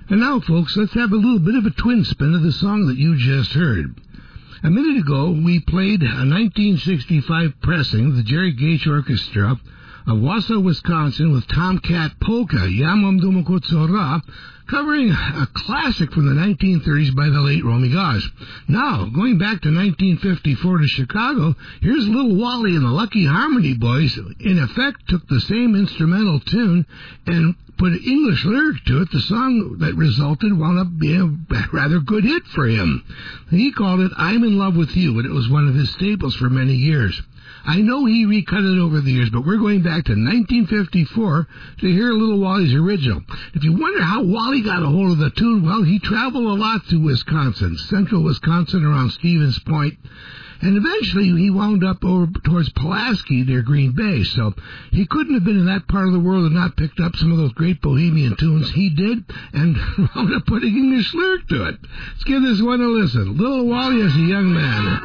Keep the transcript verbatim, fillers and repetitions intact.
And now, folks, let's have a little bit of a twin spin of the song that you just heard. A minute ago, we played a nineteen sixty-five pressing of the Jerry Gage Orchestra of Wausau, Wisconsin, with Tomcat Polka, Yamam Dumakutsora, covering a classic from the nineteen thirties by the late Romy Gosh. Now, going back to nineteen fifty-four to Chicago, here's Little Wally and the Lucky Harmony Boys. In effect, took the same instrumental tune and put an English lyric to it. The song that resulted wound up being a rather good hit for him. He called it I'm in Love with You, and it was one of his staples for many years. I know he recut it over the years, but we're going back to nineteen fifty-four to hear Little Wally's original. If you wonder how Wally got a hold of the tune, well, he traveled a lot through Wisconsin, central Wisconsin around Stevens Point, and eventually he wound up over towards Pulaski near Green Bay, so he couldn't have been in that part of the world and not picked up some of those great bohemian tunes. He did, and wound up putting English lyric to it. Let's give this one a listen. Little Wally as a young man.